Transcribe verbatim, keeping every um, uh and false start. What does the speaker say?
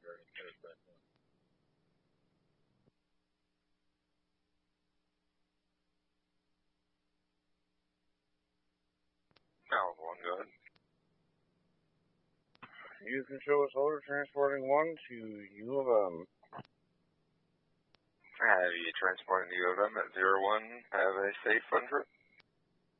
Now, one, go ahead. You can show us order transporting one to U of M. Have you transporting to U of M at zero one? Have a safe, Hunter?